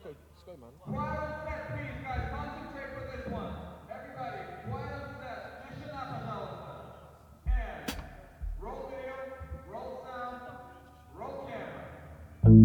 Rocco, let's go, man. Quiet on set, please, guys.